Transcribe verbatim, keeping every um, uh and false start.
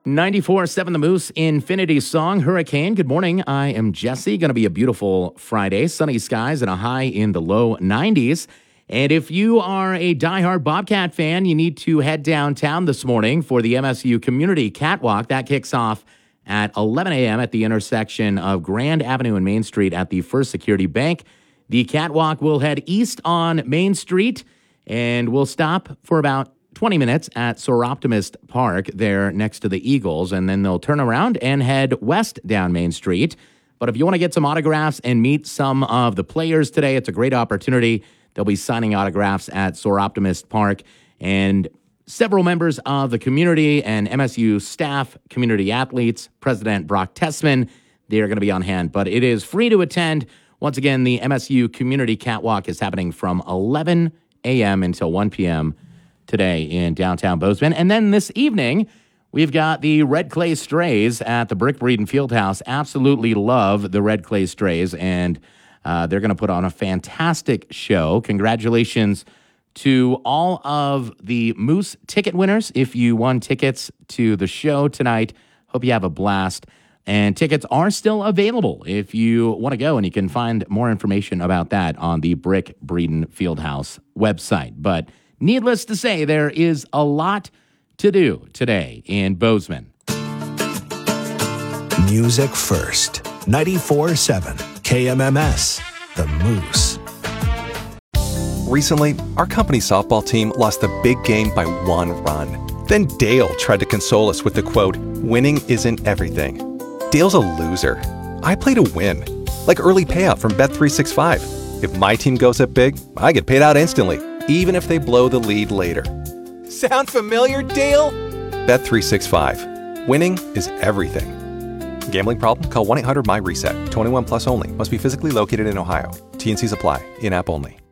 ninety-four point seven The Moose Infinity Song Hurricane. Good morning. I am Jesse. Going to be a beautiful Friday. Sunny skies and a high in the low nineties. And if you are a diehard Bobcat fan, you need to head downtown this morning for the M S U Community Catwalk. That kicks off at eleven a.m. at the intersection of Grand Avenue and Main Street at the First Security Bank. The catwalk will head east on Main Street and will stop for about twenty minutes at Soroptimist Park there next to the Eagles, and then they'll turn around and head west down Main Street. But if you want to get some autographs and meet some of the players today, it's a great opportunity. They'll be signing autographs at Soroptimist Park, and several members of the community and M S U staff, community athletes, President Brock Tessman, they're going to be on hand. But it is free to attend. Once again, the M S U Community Catwalk is happening from eleven a.m. until one p.m. today in downtown Bozeman. And then this evening, we've got the Red Clay Strays at the Brick Breeden Fieldhouse. Absolutely love the Red Clay Strays, and uh, they're going to put on a fantastic show. Congratulations to all of the Moose ticket winners. If you won tickets to the show tonight, hope you have a blast. And tickets are still available if you want to go, and you can find more information about that on the Brick Breeden Fieldhouse website. But needless to say, there is a lot to do today in Bozeman. Music first. ninety-four point seven K M M S, The Moose. Recently, our company softball team lost the big game by one run. Then Dale tried to console us with the quote, "Winning isn't everything." Dale's a loser. I play to win. Like early payout from Bet three sixty-five. If my team goes up big, I get paid out instantly, even if they blow the lead later. Sound familiar, Dale? Bet three sixty-five. Winning is everything. Gambling problem? Call one eight hundred M Y RESET. twenty-one plus only. Must be physically located in Ohio. T and Cs apply. In-app only.